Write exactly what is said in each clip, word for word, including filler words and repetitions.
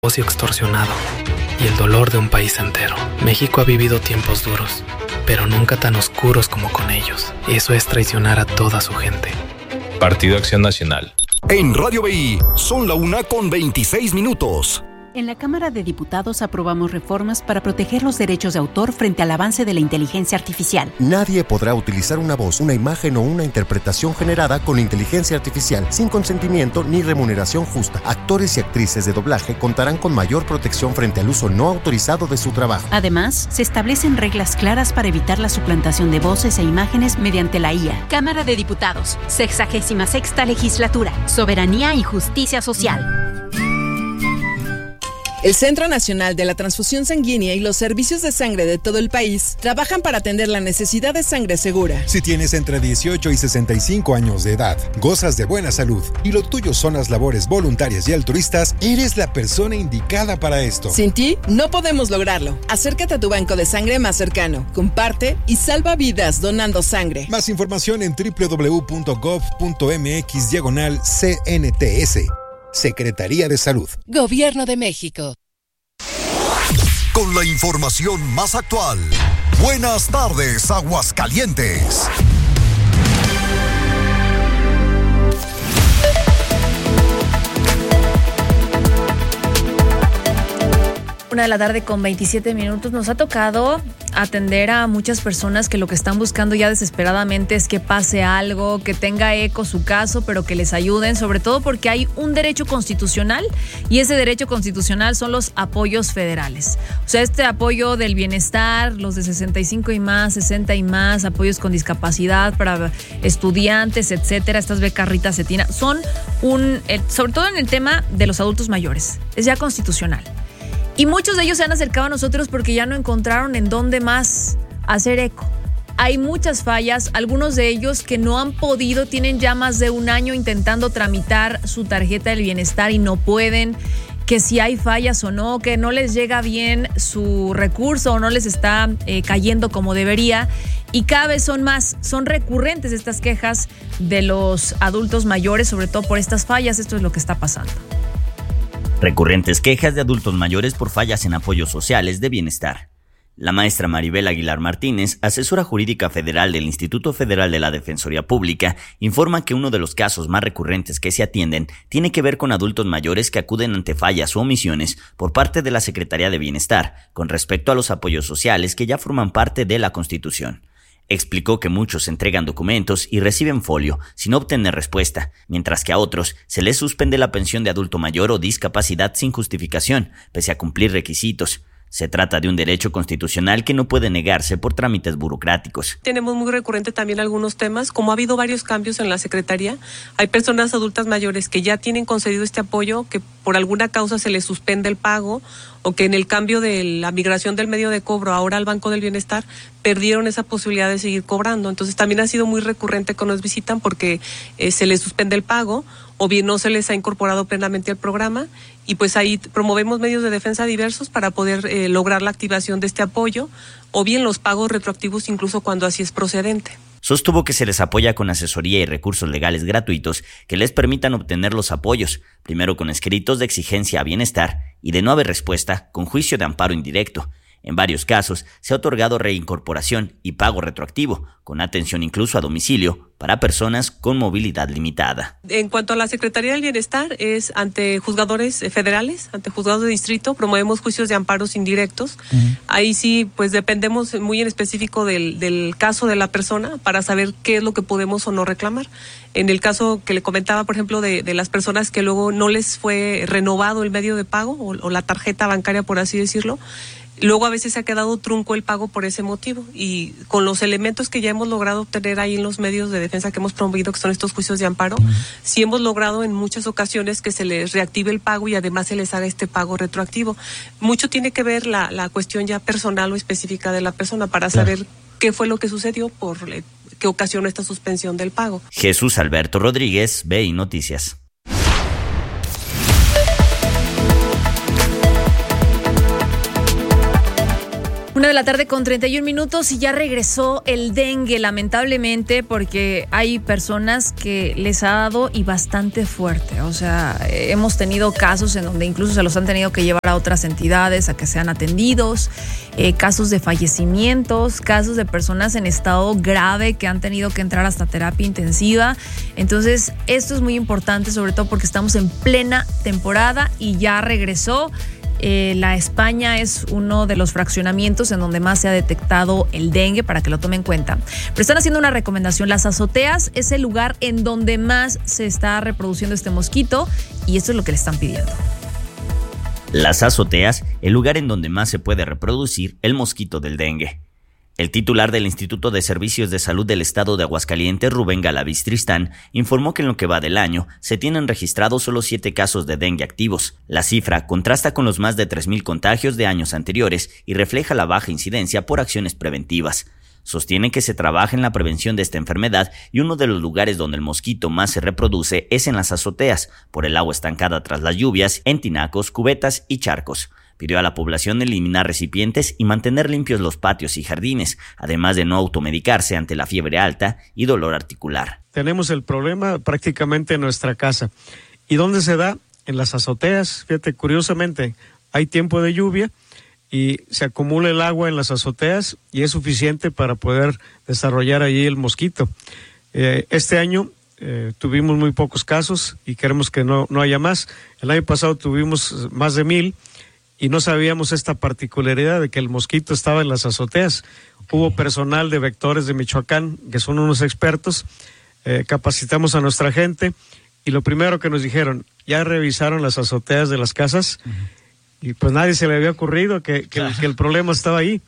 negocio extorsionado y el dolor de un país entero. México ha vivido tiempos duros, pero nunca tan oscuros como con ellos. Eso es traicionar a toda su gente. Partido Acción Nacional. En Radio B I, son la una con veintiséis minutos. En la Cámara de Diputados aprobamos reformas para proteger los derechos de autor frente al avance de la inteligencia artificial. Nadie podrá utilizar una voz, una imagen o una interpretación generada con inteligencia artificial sin consentimiento ni remuneración justa. Actores y actrices de doblaje contarán con mayor protección frente al uso no autorizado de su trabajo. Además, se establecen reglas claras para evitar la suplantación de voces e imágenes mediante la I A. Cámara de Diputados, sexagésima sexta legislatura, soberanía y justicia social. El Centro Nacional de la Transfusión Sanguínea y los servicios de sangre de todo el país trabajan para atender la necesidad de sangre segura. Si tienes entre dieciocho y sesenta y cinco años de edad, gozas de buena salud y lo tuyo son las labores voluntarias y altruistas, eres la persona indicada para esto. Sin ti, no podemos lograrlo. Acércate a tu banco de sangre más cercano, comparte y salva vidas donando sangre. Más información en doble u doble u doble u punto gov punto eme equis diagonal C N T S. Secretaría de Salud. Gobierno de México. Con la información más actual. Buenas tardes, Aguascalientes. Una de la tarde con veintisiete minutos. Nos ha tocado atender a muchas personas que lo que están buscando ya desesperadamente es que pase algo, que tenga eco su caso, pero que les ayuden, sobre todo porque hay un derecho constitucional y ese derecho constitucional son los apoyos federales. O sea, este apoyo del bienestar, los de sesenta y cinco y más, sesenta y más, apoyos con discapacidad para estudiantes, etcétera, estas becas Rita Cetina, son un, sobre todo en el tema de los adultos mayores, es ya constitucional. Y muchos de ellos se han acercado a nosotros porque ya no encontraron en dónde más hacer eco. Hay muchas fallas, algunos de ellos que no han podido, tienen ya más de un año intentando tramitar su tarjeta del bienestar y no pueden, que si hay fallas o no, que no les llega bien su recurso o no les está eh, cayendo como debería. Y cada vez son más, son recurrentes estas quejas de los adultos mayores, sobre todo por estas fallas. Esto es lo que está pasando. Recurrentes quejas de adultos mayores por fallas en apoyos sociales de bienestar. La maestra Maribel Aguilar Martínez, asesora jurídica federal del Instituto Federal de la Defensoría Pública, informa que uno de los casos más recurrentes que se atienden tiene que ver con adultos mayores que acuden ante fallas o omisiones por parte de la Secretaría de Bienestar con respecto a los apoyos sociales que ya forman parte de la Constitución. Explicó que muchos entregan documentos y reciben folio sin obtener respuesta, mientras que a otros se les suspende la pensión de adulto mayor o discapacidad sin justificación, pese a cumplir requisitos. Se trata de un derecho constitucional que no puede negarse por trámites burocráticos. Tenemos muy recurrente también algunos temas, como ha habido varios cambios en la Secretaría, hay personas adultas mayores que ya tienen concedido este apoyo, que por alguna causa se les suspende el pago, o que en el cambio de la migración del medio de cobro ahora al Banco del Bienestar, perdieron esa posibilidad de seguir cobrando. Entonces también ha sido muy recurrente que nos visitan porque eh, se les suspende el pago, o bien no se les ha incorporado plenamente al programa, y pues ahí promovemos medios de defensa diversos para poder eh, lograr la activación de este apoyo, o bien los pagos retroactivos incluso cuando así es procedente. Sostuvo que se les apoya con asesoría y recursos legales gratuitos que les permitan obtener los apoyos, primero con escritos de exigencia a bienestar y de no haber respuesta, con juicio de amparo indirecto. En varios casos se ha otorgado reincorporación y pago retroactivo, con atención incluso a domicilio para personas con movilidad limitada. En cuanto a la Secretaría del Bienestar, es ante juzgadores federales, ante juzgados de distrito, promovemos juicios de amparos indirectos. Uh-huh. Ahí sí, pues dependemos muy en específico del, del caso de la persona para saber qué es lo que podemos o no reclamar. En el caso que le comentaba, por ejemplo, de, de las personas que luego no les fue renovado el medio de pago o, o la tarjeta bancaria, por así decirlo, luego a veces se ha quedado trunco el pago por ese motivo, y con los elementos que ya hemos logrado obtener ahí en los medios de defensa que hemos promovido, que son estos juicios de amparo, uh-huh. sí hemos logrado en muchas ocasiones que se les reactive el pago y además se les haga este pago retroactivo. Mucho tiene que ver la, la cuestión ya personal o específica de la persona para saber claro. qué fue lo que sucedió, por qué ocasionó esta suspensión del pago. Jesús Alberto Rodríguez, B I Noticias. Una De la tarde con treinta y un minutos y ya regresó el dengue, lamentablemente, porque hay personas que les ha dado y bastante fuerte. O sea, hemos tenido casos en donde incluso se los han tenido que llevar a otras entidades a que sean atendidos, eh, casos de fallecimientos, casos de personas en estado grave que han tenido que entrar hasta terapia intensiva. Entonces, esto es muy importante, sobre todo porque estamos en plena temporada y ya regresó. Eh, la España es uno de los fraccionamientos en donde más se ha detectado el dengue, para que lo tomen en cuenta. Pero están haciendo una recomendación. Las azoteas es el lugar en donde más se está reproduciendo este mosquito y esto es lo que le están pidiendo. Las azoteas, el lugar en donde más se puede reproducir el mosquito del dengue. El titular del Instituto de Servicios de Salud del Estado de Aguascalientes, Rubén Galaviz Tristán, informó que en lo que va del año se tienen registrados solo siete casos de dengue activos. La cifra contrasta con los más de tres mil contagios de años anteriores y refleja la baja incidencia por acciones preventivas. Sostiene que se trabaja en la prevención de esta enfermedad y uno de los lugares donde el mosquito más se reproduce es en las azoteas, por el agua estancada tras las lluvias, en tinacos, cubetas y charcos. Pidió a la población eliminar recipientes y mantener limpios los patios y jardines, además de no automedicarse ante la fiebre alta y dolor articular. Tenemos el problema prácticamente en nuestra casa. ¿Y dónde se da? En las azoteas. Fíjate, curiosamente, hay tiempo de lluvia y se acumula el agua en las azoteas y es suficiente para poder desarrollar allí el mosquito. Eh, este año eh, tuvimos muy pocos casos y queremos que no, no haya más. El año pasado tuvimos más de mil. Y no sabíamos esta particularidad de que el mosquito estaba en las azoteas. Hubo personal de Vectores de Michoacán, que son unos expertos, eh, capacitamos a nuestra gente, y lo primero que nos dijeron, ya revisaron las azoteas de las casas, uh-huh. y pues nadie se le había ocurrido que, que, claro. que el problema estaba ahí.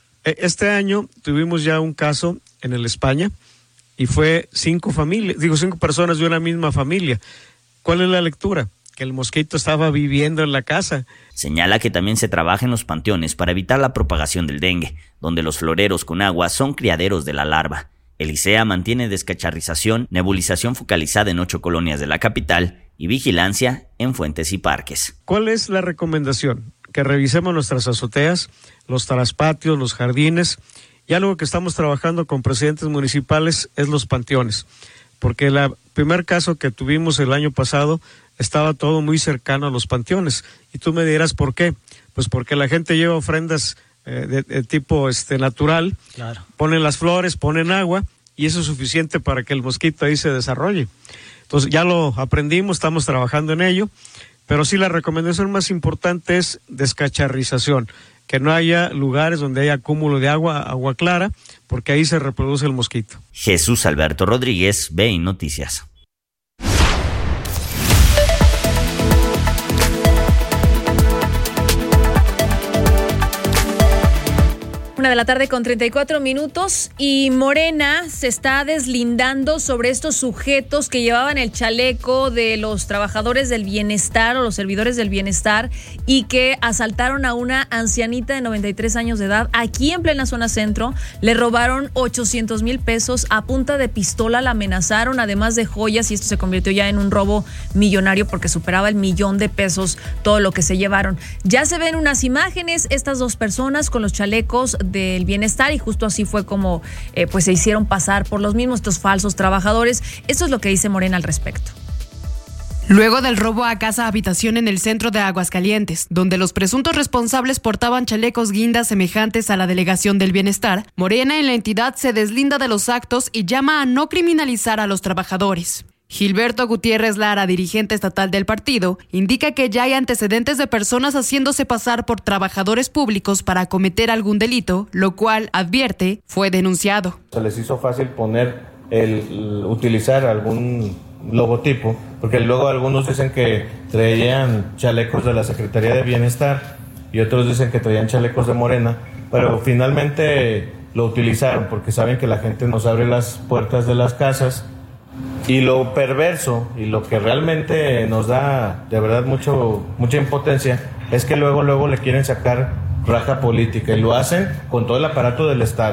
Este año tuvimos ya un caso en el España, y fue cinco familias, digo cinco personas de una misma familia. ¿Cuál es la lectura? Que el mosquito estaba viviendo en la casa. Señala que también se trabaja en los panteones para evitar la propagación del dengue, donde los floreros con agua son criaderos de la larva. El I C E A mantiene descacharrización, nebulización focalizada en ocho colonias de la capital y vigilancia en fuentes y parques. ¿Cuál es la recomendación? Que revisemos nuestras azoteas, los traspatios, los jardines, y algo que estamos trabajando con presidentes municipales es los panteones, porque el primer caso que tuvimos el año pasado estaba todo muy cercano a los panteones. Y tú me dirás, ¿por qué? Pues porque la gente lleva ofrendas eh, de, de tipo este, natural, claro. Ponen las flores, ponen agua, y eso es suficiente para que el mosquito ahí se desarrolle. Entonces ya lo aprendimos, estamos trabajando en ello, pero sí la recomendación más importante es descacharrización, que no haya lugares donde haya acúmulo de agua, agua clara, porque ahí se reproduce el mosquito. Jesús Alberto Rodríguez, B I Noticias. Una de la tarde con treinta y cuatro minutos y Morena se está deslindando sobre estos sujetos que llevaban el chaleco de los trabajadores del bienestar o los servidores del bienestar y que asaltaron a una ancianita de noventa y tres años de edad aquí en plena zona centro. Le robaron ochocientos mil pesos a punta de pistola, la amenazaron, además de joyas, y esto se convirtió ya en un robo millonario porque superaba el millón de pesos todo lo que se llevaron. Ya se ven unas imágenes, estas dos personas con los chalecos del bienestar, y justo así fue como eh, pues se hicieron pasar por los mismos estos falsos trabajadores. Esto es lo que dice Morena al respecto. Luego del robo a casa habitación en el centro de Aguascalientes, donde los presuntos responsables portaban chalecos guindas semejantes a la delegación del bienestar, Morena en la entidad se deslinda de los actos y llama a no criminalizar a los trabajadores. Gilberto Gutiérrez Lara, dirigente estatal del partido, indica que ya hay antecedentes de personas haciéndose pasar por trabajadores públicos para cometer algún delito, lo cual, advierte, fue denunciado. Se les hizo fácil poner el utilizar algún logotipo, porque luego algunos dicen que traían chalecos de la Secretaría de Bienestar y otros dicen que traían chalecos de Morena, pero finalmente lo utilizaron porque saben que la gente nos abre las puertas de las casas. Y lo perverso y lo que realmente nos da de verdad mucho mucha impotencia es que luego luego le quieren sacar raja política y lo hacen con todo el aparato del Estado.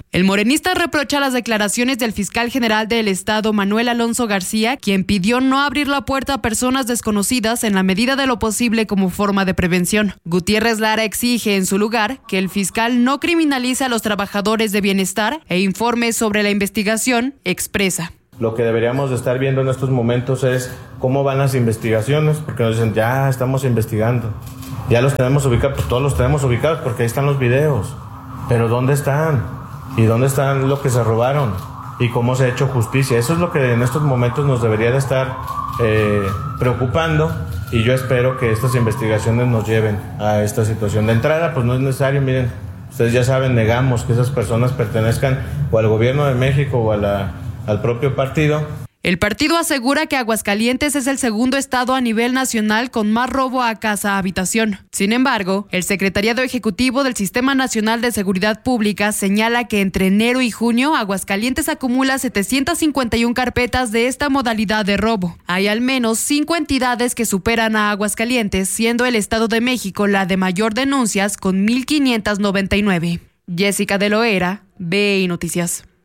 El morenista reprocha las declaraciones del fiscal general del Estado, Manuel Alonso García, quien pidió no abrir la puerta a personas desconocidas en la medida de lo posible como forma de prevención. Gutiérrez Lara exige, en su lugar, que el fiscal no criminalice a los trabajadores de bienestar e informe sobre la investigación. Expresa: lo que deberíamos de estar viendo en estos momentos es cómo van las investigaciones, porque nos dicen, ya estamos investigando, ya los tenemos ubicados, pues todos los tenemos ubicados porque ahí están los videos, pero ¿dónde están? ¿Y dónde están lo que se robaron? ¿Y cómo se ha hecho justicia? Eso es lo que en estos momentos nos debería de estar eh, preocupando, y yo espero que estas investigaciones nos lleven a esta situación. De entrada, pues no es necesario, miren, ustedes ya saben, negamos que esas personas pertenezcan o al gobierno de México o a la, al propio partido. El partido asegura que Aguascalientes es el segundo estado a nivel nacional con más robo a casa-habitación. Sin embargo, el Secretariado Ejecutivo del Sistema Nacional de Seguridad Pública señala que entre enero y junio Aguascalientes acumula setecientas cincuenta y una carpetas de esta modalidad de robo. Hay al menos cinco entidades que superan a Aguascalientes, siendo el Estado de México la de mayor denuncias con mil quinientas noventa y nueve. Jessica de Loera, B I Noticias.